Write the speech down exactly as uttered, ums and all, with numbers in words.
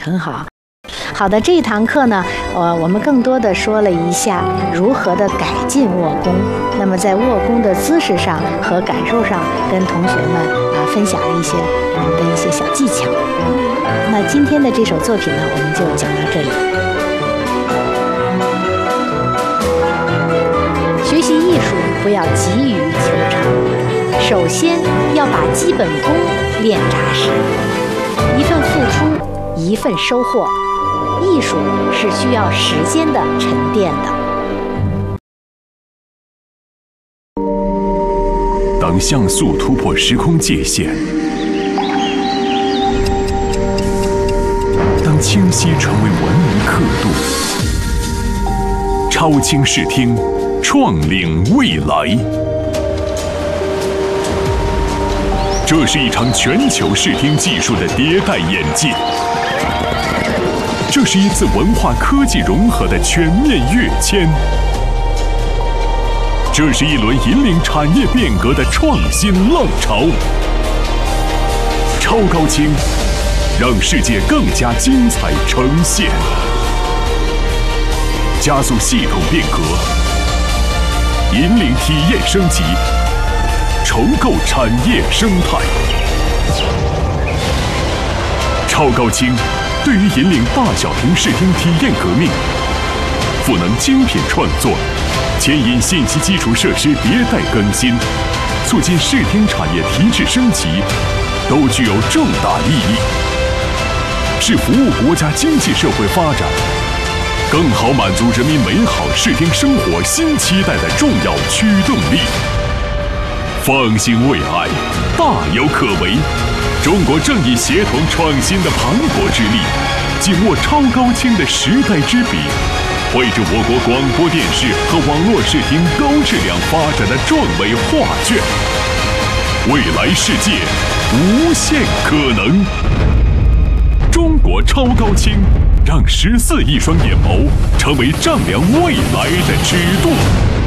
很好。好的，这一堂课呢，呃，我们更多的说了一下如何的改进握功。那么在握功的姿势上和感受上，跟同学们啊分享了一些我们的一些小技巧。那今天的这首作品呢，我们就讲到这里。学习艺术不要急于求成，首先要把基本功练扎实。一份付出，一份收获。艺术是需要时间的沉淀的。 当像素突破时空界限，当清晰成为文明刻度，超清视听，创领未来。这是一场全球视听技术的迭代演进。这是一次文化科技融合的全面跃迁，这是一轮引领产业变革的创新浪潮。超高清，让世界更加精彩呈现，加速系统变革，引领体验升级，重构产业生态。超高清对于引领大小屏视听体验革命，赋能精品创作，牵引信息基础设施迭代更新，促进视听产业提质升级，都具有重大意义，是服务国家经济社会发展，更好满足人民美好视听生活新期待的重要驱动力。放心未来，大有可为。中国正以协同创新的磅礴之力，紧握超高清的时代之笔，绘制我国广播电视和网络视听高质量发展的壮伟画卷。未来世界无限可能。中国超高清，让十四亿双眼眸成为丈量未来的尺度。